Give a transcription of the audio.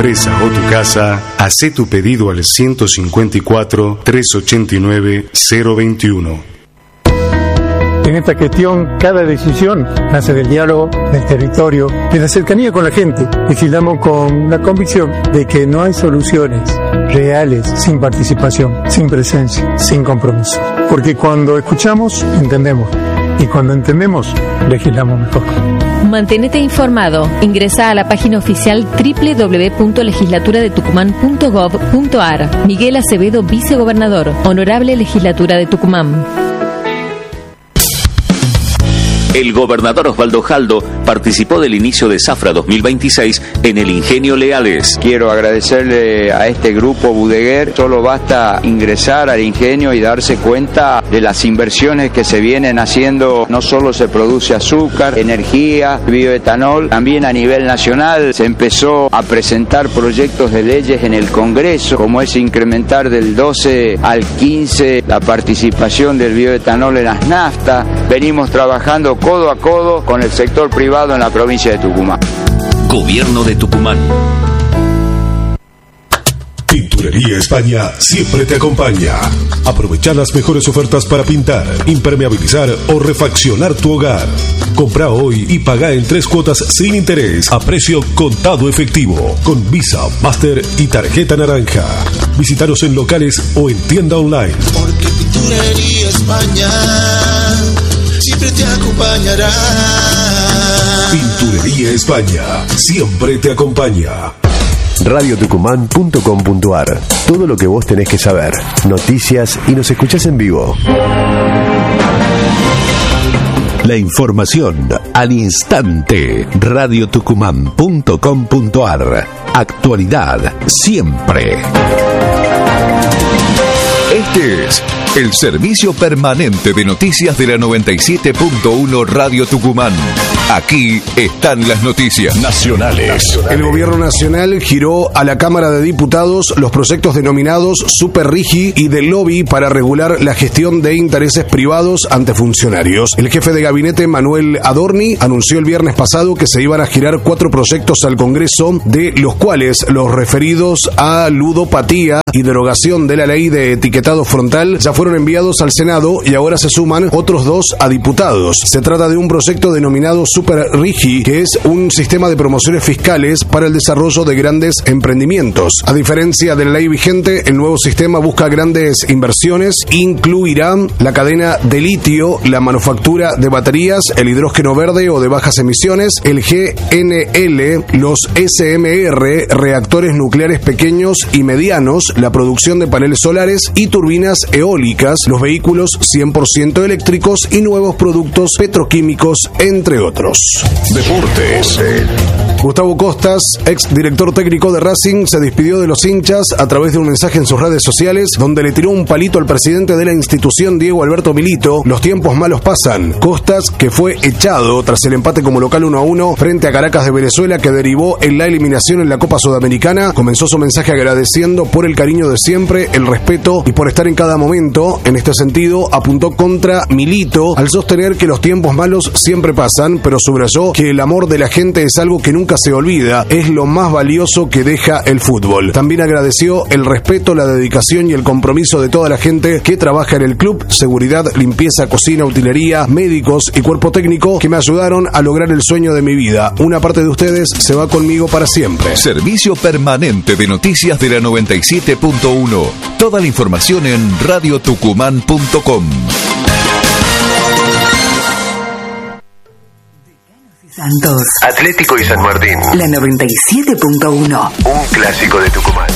empresa o tu casa, hacé tu pedido al 154-389-021. En esta gestión, cada decisión nace del diálogo, del territorio, de la cercanía con la gente. Legislamos con la convicción de que no hay soluciones reales sin participación, sin presencia, sin compromiso. Porque cuando escuchamos, entendemos. Y cuando entendemos, legislamos mejor. Manténete informado. Ingresa a la página oficial www.legislaturadetucumán.gov.ar. Miguel Acevedo, vicegobernador. Honorable Legislatura de Tucumán. El gobernador Osvaldo Jaldo participó del inicio de Zafra 2026 en el Ingenio Leales. Quiero agradecerle a este grupo Budeguer. Solo basta ingresar al ingenio y darse cuenta de las inversiones que se vienen haciendo. No solo se produce azúcar, energía, bioetanol, también a nivel nacional se empezó a presentar proyectos de leyes en el Congreso, como es incrementar del 12 al 15 la participación del bioetanol en las naftas. Venimos trabajando codo a codo con el sector privado en la provincia de Tucumán. Gobierno de Tucumán. Pinturería España siempre te acompaña. Aprovecha las mejores ofertas para pintar, impermeabilizar o refaccionar tu hogar. Compra hoy y paga en 3 cuotas sin interés a precio contado efectivo con Visa, Master y tarjeta naranja. Visítanos en locales o en tienda online. Porque Pinturería España siempre te acompañará. Pinturería España siempre te acompaña. radiotucumán.com.ar. Todo lo que vos tenés que saber. Noticias y nos escuchás en vivo. La información al instante. radiotucumán.com.ar. Actualidad siempre. Este es el servicio permanente de noticias de la 97.1 Radio Tucumán. Aquí están las noticias nacionales. El gobierno nacional giró a la Cámara de Diputados los proyectos denominados Super Rigi y de lobby para regular la gestión de intereses privados ante funcionarios. El jefe de gabinete, Manuel Adorni, anunció el viernes pasado que se iban a girar 4 proyectos al Congreso, de los cuales los referidos a ludopatía y derogación de la ley de etiquetado frontal ya fueron enviados al Senado y ahora se suman otros 2 a diputados. Se trata de un proyecto denominado Super Rigi, que es un sistema de promociones fiscales para el desarrollo de grandes emprendimientos. A diferencia de la ley vigente, el nuevo sistema busca grandes inversiones, incluirá la cadena de litio, la manufactura de baterías, el hidrógeno verde o de bajas emisiones, el GNL, los SMR, reactores nucleares pequeños y medianos, la producción de paneles solares y turbinas eólicas, los vehículos 100% eléctricos y nuevos productos petroquímicos, entre otros. Deportes. Gustavo Costas, ex director técnico de Racing, se despidió de los hinchas a través de un mensaje en sus redes sociales donde le tiró un palito al presidente de la institución, Diego Alberto Milito. Los tiempos malos pasan. Costas, que fue echado tras el empate como local 1-1 frente a Caracas de Venezuela, que derivó en la eliminación en la Copa Sudamericana, comenzó su mensaje agradeciendo por el cariño de siempre, el respeto y por estar en cada momento. En este sentido, apuntó contra Milito al sostener que los tiempos malos siempre pasan, pero subrayó que el amor de la gente es algo que nunca se olvida, es lo más valioso que deja el fútbol. También agradeció el respeto, la dedicación y el compromiso de toda la gente que trabaja en el club, seguridad, limpieza, cocina, utilería, médicos y cuerpo técnico que me ayudaron a lograr el sueño de mi vida. Una parte de ustedes se va conmigo para siempre. Servicio permanente de noticias de la 97.1. Toda la información en radiotucumán.com. Santos, Atlético y San Martín. La 97.1. Un clásico de Tucumán.